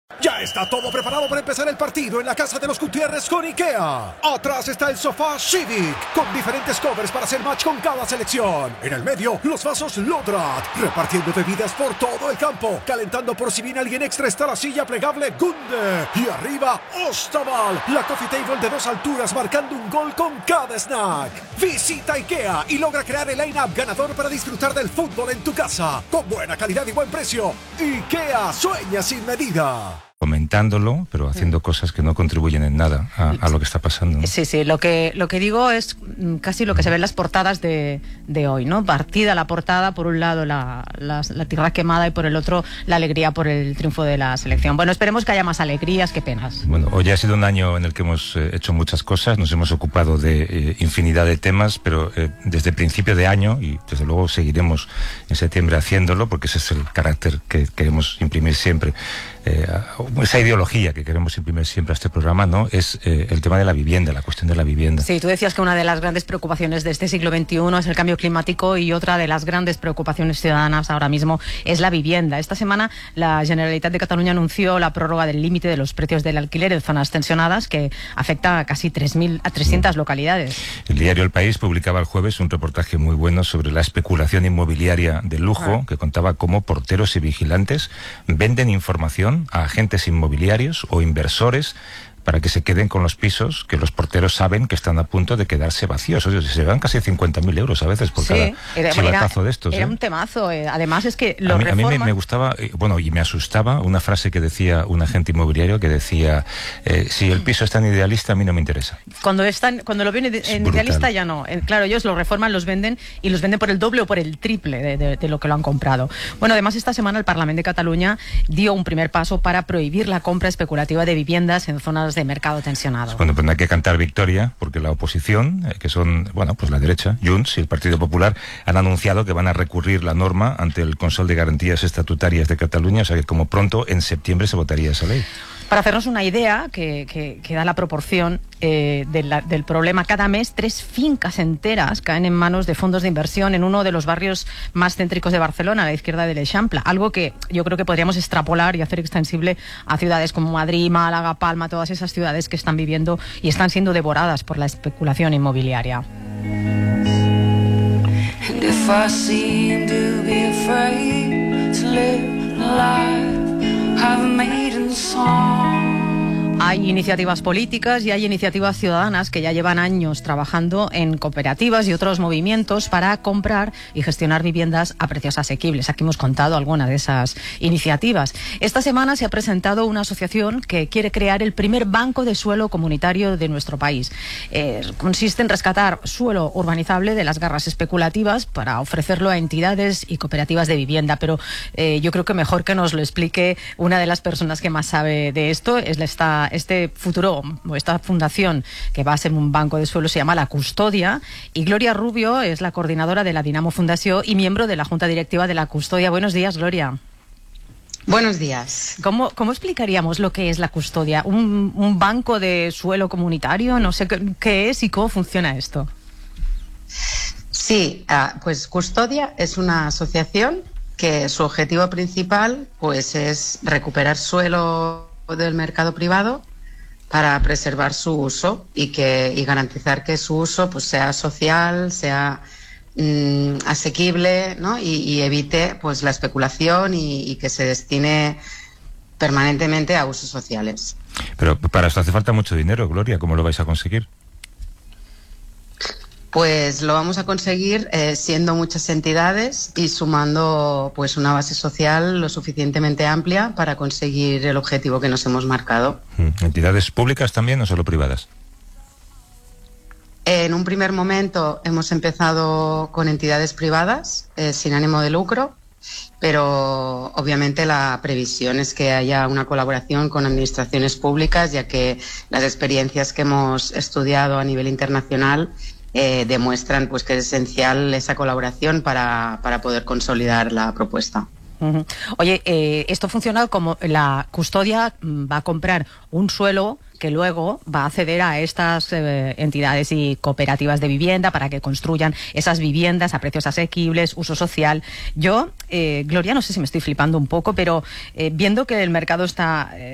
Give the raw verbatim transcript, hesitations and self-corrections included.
Ya está todo preparado para empezar el partido en la casa de los Gutiérrez con IKEA. Atrás está el sofá Civic, con diferentes covers para hacer match con cada selección. En el medio, los vasos Lodrat, repartiendo bebidas por todo el campo. Calentando por si viene alguien extra está la silla plegable Gunde. Y arriba, Ostaval, la coffee table de dos alturas marcando un gol con cada snack. Visita IKEA y logra crear el line-up ganador para disfrutar del fútbol en tu casa. Con buena calidad y buen precio. IKEA sueña sin medida. Comentándolo, pero haciendo cosas que no contribuyen en nada a, a lo que está pasando, ¿no? Sí, sí, lo que, lo que digo es casi lo que se ve en las portadas de, de hoy, ¿no? Partida la portada, por un lado la, la, la tierra quemada y por el otro la alegría por el triunfo de la selección. Bueno, esperemos que haya más alegrías que penas. Bueno, hoy ha sido un año en el que hemos eh, hecho muchas cosas, nos hemos ocupado de eh, infinidad de temas, pero eh, desde principio de año, y desde luego seguiremos en septiembre haciéndolo, porque ese es el carácter que queremos imprimir siempre, eh, esa ideología que queremos imprimir siempre a este programa, ¿no? Es eh, el tema de la vivienda, la cuestión de la vivienda. Sí, tú decías que una de las grandes preocupaciones de este siglo veintiuno es el cambio climático y otra de las grandes preocupaciones ciudadanas ahora mismo es la vivienda. Esta semana la Generalitat de Cataluña anunció la prórroga del límite de los precios del alquiler en zonas tensionadas que afecta a casi tres mil a trescientas localidades. El diario El País publicaba el jueves un reportaje muy bueno sobre la especulación inmobiliaria de lujo, ah. que contaba cómo porteros y vigilantes venden información a agentes inmobiliarios o inversores para que se queden con los pisos que los porteros saben que están a punto de quedarse vacíos. O sea, se van casi cincuenta mil euros a veces por sí, cada era, chivatazo de estos. Era ¿eh? un temazo. Eh. Además es que lo a mí, reforman... a mí me, me gustaba, eh, bueno, y me asustaba una frase que decía un agente inmobiliario que decía, eh, si el piso es tan idealista, a mí no me interesa. Cuando están, cuando lo ven en idealista ya no. Eh, claro, ellos lo reforman, los venden y los venden por el doble o por el triple de, de, de lo que lo han comprado. Bueno, además esta semana el Parlamento de Cataluña dio un primer paso para prohibir la compra especulativa de viviendas en zonas de mercado tensionado. Bueno, pues hay que cantar victoria, porque la oposición, eh, que son, bueno, pues la derecha, Junts y el Partido Popular, han anunciado que van a recurrir la norma ante el Consell de Garantías Estatutarias de Cataluña, o sea que como pronto, en septiembre, se votaría esa ley. Para hacernos una idea, que, que, que da la proporción eh, de la, del problema, cada mes tres fincas enteras caen en manos de fondos de inversión en uno de los barrios más céntricos de Barcelona, a la izquierda del Eixample, algo que yo creo que podríamos extrapolar y hacer extensible a ciudades como Madrid, Málaga, Palma, todas esas ciudades que están viviendo y están siendo devoradas por la especulación inmobiliaria. And if I seem to be afraid to live life, have a maiden song. Hay iniciativas políticas y hay iniciativas ciudadanas que ya llevan años trabajando en cooperativas y otros movimientos para comprar y gestionar viviendas a precios asequibles. Aquí hemos contado algunas de esas iniciativas. Esta semana se ha presentado una asociación que quiere crear el primer banco de suelo comunitario de nuestro país. Eh, consiste en rescatar suelo urbanizable de las garras especulativas para ofrecerlo a entidades y cooperativas de vivienda. Pero eh, yo creo que mejor que nos lo explique una de las personas que más sabe de esto es esta este futuro, esta fundación que va a ser un banco de suelo, se llama La Custodia, y Gloria Rubio es la coordinadora de la Dinamo Fundació y miembro de la Junta Directiva de La Custodia. Buenos días, Gloria. Buenos días. ¿Cómo, cómo explicaríamos lo que es La Custodia? ¿Un, un banco de suelo comunitario? No sé qué, qué es y cómo funciona esto. Sí, uh, pues Custodia es una asociación que su objetivo principal pues es recuperar suelo del mercado privado para preservar su uso y que y garantizar que su uso pues sea social, sea mmm, asequible, ¿no? y, y evite pues la especulación y, y que se destine permanentemente a usos sociales. Pero para esto hace falta mucho dinero, Gloria. ¿Cómo lo vais a conseguir? Pues lo vamos a conseguir eh, siendo muchas entidades y sumando pues una base social lo suficientemente amplia para conseguir el objetivo que nos hemos marcado. ¿Entidades públicas también o solo privadas? En un primer momento hemos empezado con entidades privadas eh, sin ánimo de lucro, pero obviamente la previsión es que haya una colaboración con administraciones públicas, ya que las experiencias que hemos estudiado a nivel internacional Eh, demuestran pues que es esencial esa colaboración para, para poder consolidar la propuesta. Uh-huh. Oye, eh, esto funciona como La Custodia va a comprar un suelo que luego va a ceder a estas eh, entidades y cooperativas de vivienda para que construyan esas viviendas a precios asequibles, uso social. Yo, eh, Gloria, no sé si me estoy flipando un poco, pero eh, viendo que el mercado está... Eh,